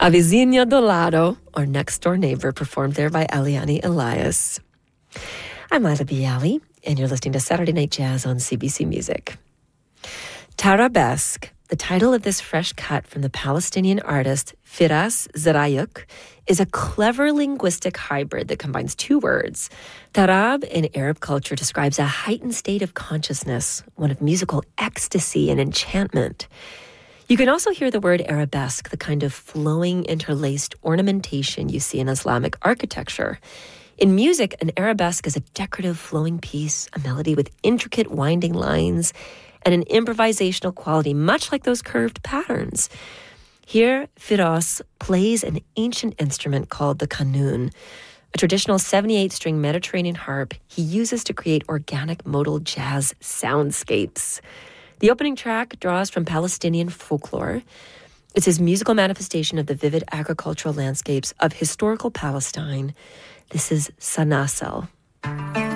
A Vizinha do Lado, or Next Door Neighbor, performed there by Eliane Elias. I'm Lila Bialy, and you're listening to Saturday Night Jazz on CBC Music. Tarabesque, the title of this fresh cut from the Palestinian artist Firas Zarayuk, is a clever linguistic hybrid that combines two words. Tarab in Arab culture describes a heightened state of consciousness, one of musical ecstasy and enchantment. You can also hear the word arabesque, the kind of flowing, interlaced ornamentation you see in Islamic architecture. In music, an arabesque is a decorative flowing piece, a melody with intricate winding lines, and an improvisational quality, much like those curved patterns. Here, Firas plays an ancient instrument called the kanun, a traditional 78-string Mediterranean harp he uses to create organic modal jazz soundscapes. The opening track draws from Palestinian folklore. It's his musical manifestation of the vivid agricultural landscapes of historical Palestine. This is Sanasel.